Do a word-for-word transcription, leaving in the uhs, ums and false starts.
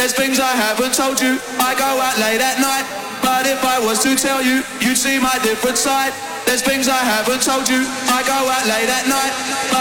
There's things I haven't told you. I go out late at night, but if I was to tell you, you'd see my different side. There's things I haven't told you. I go out late at night, but